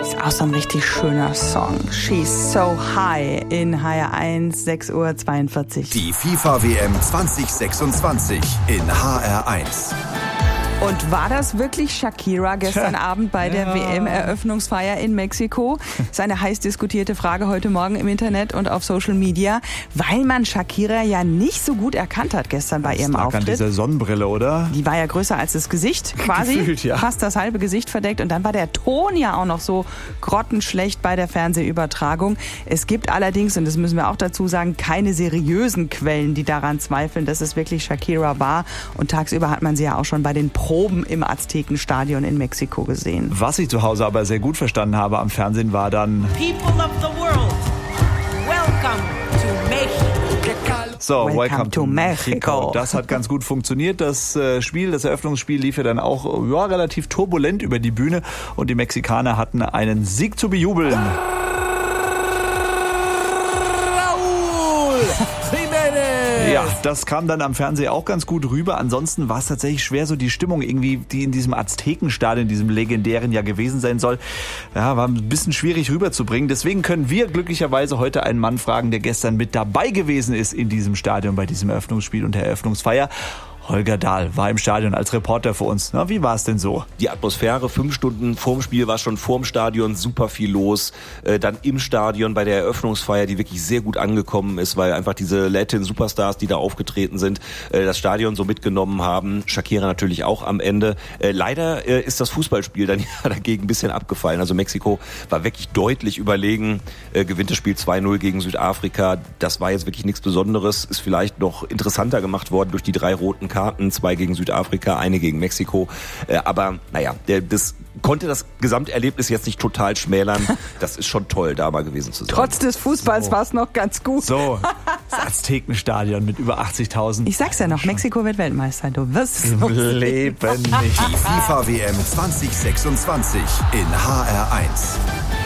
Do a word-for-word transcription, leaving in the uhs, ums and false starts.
Ist auch so ein richtig schöner Song. She's so high in H R eins, sechs Uhr zweiundvierzig. Die FIFA-W M zwanzig sechsundzwanzig in H R eins. Und war das wirklich Shakira gestern Tja, Abend bei der ja. W M-Eröffnungsfeier in Mexiko? Das ist eine heiß diskutierte Frage heute Morgen im Internet und auf Social Media, weil man Shakira ja nicht so gut erkannt hat gestern bei Das ihrem lag Auftritt. an dieser Sonnenbrille, oder? Die war ja größer als das Gesicht, quasi. Gefühlt, ja. Fast das halbe Gesicht verdeckt. Und dann war der Ton ja auch noch so grottenschlecht bei der Fernsehübertragung. Es gibt allerdings, und das müssen wir auch dazu sagen, keine seriösen Quellen, die daran zweifeln, dass es wirklich Shakira war. Und tagsüber hat man sie ja auch schon bei den Proben im Aztekenstadion in Mexiko gesehen. Was ich zu Hause aber sehr gut verstanden habe am Fernsehen war dann... People of the world, welcome to Mexico. So, Welcome welcome, to to Mexico. Mexico. Das hat ganz gut funktioniert. Das äh, Spiel, das Eröffnungsspiel lief ja dann auch ja, relativ turbulent über die Bühne und die Mexikaner hatten einen Sieg zu bejubeln. Raúl Jiménez! Ja, das kam dann am Fernseher auch ganz gut rüber. Ansonsten war es tatsächlich schwer, so die Stimmung irgendwie, die in diesem Aztekenstadion, in diesem legendären ja gewesen sein soll, ja, war ein bisschen schwierig rüberzubringen. Deswegen können wir glücklicherweise heute einen Mann fragen, der gestern mit dabei gewesen ist in diesem Stadion bei diesem Eröffnungsspiel und der Eröffnungsfeier. Holger Dahl war im Stadion als Reporter für uns. Na, wie war es denn so? Die Atmosphäre, fünf Stunden vorm Spiel war schon vorm Stadion super viel los. Äh, dann im Stadion bei der Eröffnungsfeier, die wirklich sehr gut angekommen ist, weil einfach diese Latin-Superstars, die da aufgetreten sind, äh, das Stadion so mitgenommen haben. Shakira natürlich auch am Ende. Äh, leider äh, ist das Fußballspiel dann ja dagegen ein bisschen abgefallen. Also Mexiko war wirklich deutlich überlegen, äh, gewinnt das Spiel zwei null gegen Südafrika. Das war jetzt wirklich nichts Besonderes. Ist vielleicht noch interessanter gemacht worden durch die drei roten Karten. Karten, zwei gegen Südafrika, eine gegen Mexiko. Äh, aber naja, der, das konnte das Gesamterlebnis jetzt nicht total schmälern. Das ist schon toll, da mal gewesen zu sein. Trotz des Fußballs So. war es noch ganz gut. So, das Aztekenstadion mit über achtzigtausend. Ich sag's ja noch, Mexiko wird Weltmeister. Du wirst es Im noch sehen. Leben nicht. Die FIFA-W M zwanzig sechsundzwanzig in H R eins.